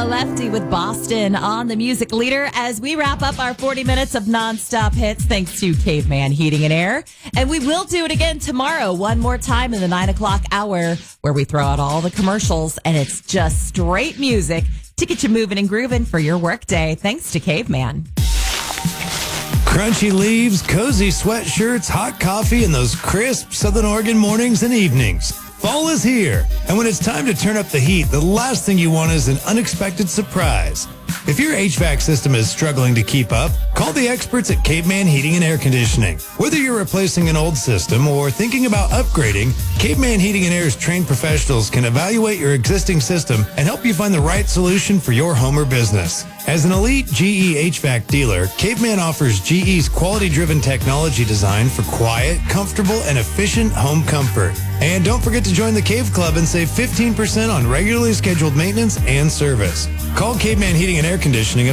Lefty with Boston on the Music Leader as we wrap up our 40 minutes of nonstop hits thanks to Caveman Heating and Air. And we will do it again tomorrow, one more time in the 9 o'clock hour, where we throw out all the commercials and it's just straight music to get you moving and grooving for your workday. Thanks to Caveman. Crunchy leaves, cozy sweatshirts, hot coffee, and those crisp Southern Oregon mornings and evenings. Fall is here, and when it's time to turn up the heat, the last thing you want is an unexpected surprise. If your HVAC system is struggling to keep up, call the experts at Caveman Heating and Air Conditioning. Whether you're replacing an old system or thinking about upgrading, Caveman Heating and Air's trained professionals can evaluate your existing system and help you find the right solution for your home or business. As an elite GE HVAC dealer, Caveman offers GE's quality-driven technology designed for quiet, comfortable, and efficient home comfort. And don't forget to join the Cave Club and save 15% on regularly scheduled maintenance and service. Call Caveman Heating and Air Conditioning at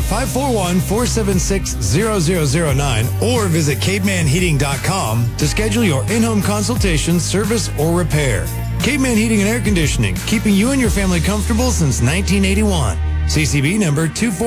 541-476-0009 or visit cavemanheating.com to schedule your in-home consultation, service, or repair. Caveman Heating and Air Conditioning, keeping you and your family comfortable since 1981. CCB number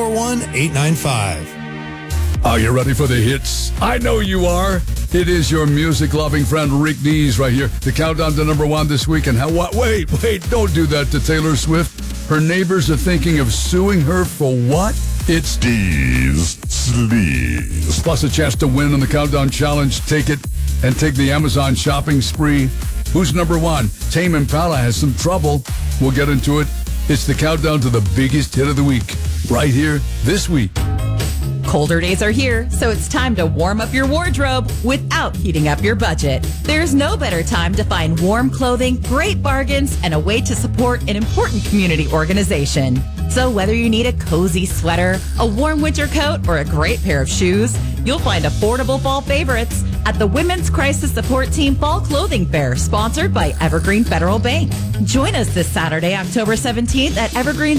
241895. Are you ready for the hits? I know you are. It is your music-loving friend Rick Dees right here. The countdown to number one this week. And wait, don't do that to Taylor Swift. Her neighbors are thinking of suing her for what? It's Dees Sleaze. Plus a chance to win in the Countdown Challenge. Take it and take the Amazon shopping spree. Who's number one? Tame Impala has some trouble. We'll get into it. It's the countdown to the biggest hit of the week, right here this week. Colder days are here, so it's time to warm up your wardrobe without heating up your budget. There's no better time to find warm clothing, great bargains, and a way to support an important community organization. So whether you need a cozy sweater, a warm winter coat, or a great pair of shoes, you'll find affordable fall favorites at the Women's Crisis Support Team Fall Clothing Fair, sponsored by Evergreen Federal Bank. Join us this Saturday, October 17th at Evergreen